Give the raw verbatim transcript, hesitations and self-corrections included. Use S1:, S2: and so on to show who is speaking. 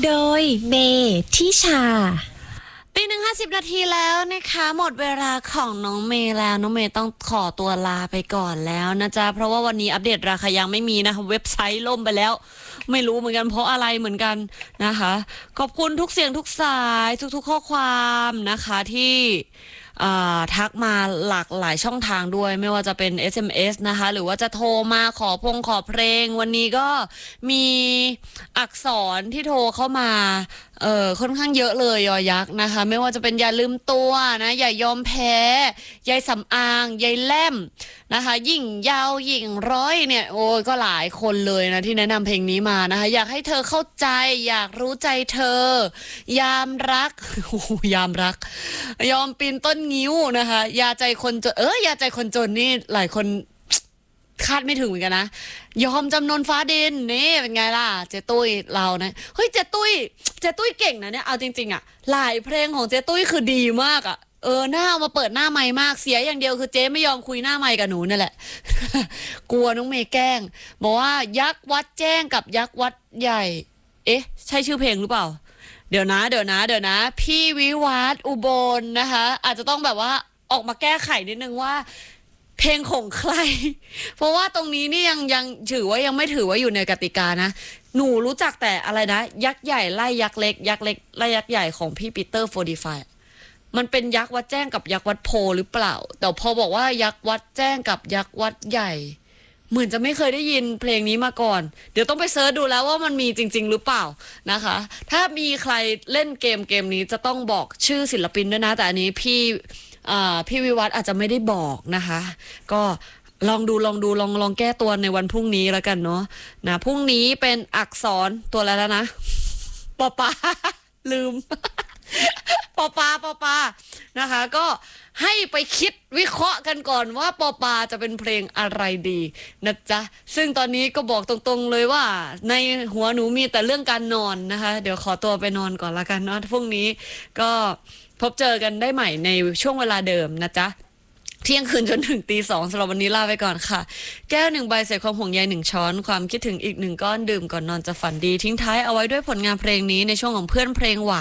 S1: โดยเมทิชา
S2: ตีหนึ่งห้าสิบนาทีแล้วนะคะหมดเวลาของน้องเมย์แล้วน้องเมย์ต้องขอตัวลาไปก่อนแล้วนะจ๊ะเพราะว่าวันนี้อัปเดตราคายังไม่มีนะคะเว็บไซต์ล่มไปแล้วไม่รู้เหมือนกันเพราะอะไรเหมือนกันนะคะขอบคุณทุกเสียงทุกสายทุกๆข้อความนะคะที่ทักมาหลากหลายช่องทางด้วยไม่ว่าจะเป็น เอส เอ็ม เอส นะคะหรือว่าจะโทรมาขอพงขอเพลงวันนี้ก็มีอักษรที่โทรเข้ามาเออค่อนข้างเยอะเลยยอยักษ์นะคะไม่ว่าจะเป็นอย่าลืมตัวนะอย่ายอมแพ้ยายสำอางยายแล่มนะคะยิ่งยาวยิ่งร้อยเนี่ยโอ้ยก็หลายคนเลยนะที่แนะนำเพลงนี้มานะคะอยากให้เธอเข้าใจอยากรู้ใจเธอยามรักยามรักยอมปีนต้นงิ้วนะคะยาใจคนจนเออยาใจคนจนนี่หลายคนคาดไม่ถึงเหมือนกันนะยอมจำนนฟ้าดินนี่เป็นไงล่ะเจตุ้ยเรานะเฮ้ยเจตุ้ยเจตุ้ยเก่งนะเนี่ยเอาจริงๆอ่ะหลายเพลงของเจตุ้ยคือดีมากอ่ะเออหน้ามาเปิดหน้าไมค์มากเสียอย่างเดียวคือเจ๊ไม่ยอมคุยหน้าไมค์กับหนูนั่นแหละ กลัวน้องเมย์แกล้งบอกว่ายักษ์วัดแจ้งกับยักษ์วัดใหญ่เอ๊ะใช่ชื่อเพลงหรือเปล่าเดี๋ยวนะเดี๋ยวนะเดี๋ยวนะพี่วิวัฒน์อุบลนะคะอาจจะต้องแบบว่าออกมาแก้ไขนิดนึงว่าเพลงของใครเพราะว่าตรงนี้นี่ยังยังถือว่ายังไม่ถือว่าอยู่ในกติกานะหนูรู้จักแต่อะไรนะยักษ์ใหญ่ไล่ยักษ์เล็กยักษ์เล็กไล่ยักษ์ใหญ่ของพี่ปีเตอร์โฟร์ตี้ไฟว์มันเป็นยักษ์วัดแจ้งกับยักษ์วัดโพหรือเปล่าแต่พอบอกว่ายักษ์วัดแจ้งกับยักษ์วัดใหญ่เหมือนจะไม่เคยได้ยินเพลงนี้มาก่อนเดี๋ยวต้องไปเสิร์ชดูแล้วว่ามันมีจริงๆหรือเปล่านะคะถ้ามีใครเล่นเกมเกมนี้จะต้องบอกชื่อศิลปินด้วยนะแต่อันนี้พี่พี่วิวัฒน์อาจจะไม่ได้บอกนะคะก็ลองดูลองดูลองลองแก้ตัวในวันพรุ่งนี้แล้วกันเนาะนะพรุ่งนี้เป็นอักษรตัวอะไรแล้วนะปอปาลืมปอปาปอปานะคะก็ให้ไปคิดวิเคราะห์กันก่อนว่าปอปาจะเป็นเพลงอะไรดีนะจ๊ะซึ่งตอนนี้ก็บอกตรงๆเลยว่าในหัวหนูมีแต่เรื่องการนอนนะคะเดี๋ยวขอตัวไปนอนก่อนละกันเนาะพรุ่งนี้ก็พบเจอกันได้ใหม่ในช่วงเวลาเดิมนะจ๊ะเที่ยงคืนจนถึงตีสองสำหรับวันนี้ลาไปก่อนค่ะแก้วหนึ่งใบใส่ความห่วงใยหนึ่งช้อนความคิดถึงอีกหนึ่งก้อนดื่มก่อนนอนจะฝันดีทิ้งท้ายเอาไว้ด้วยผลงานเพลงนี้ในช่วงของเพื่อนเพลงหวาน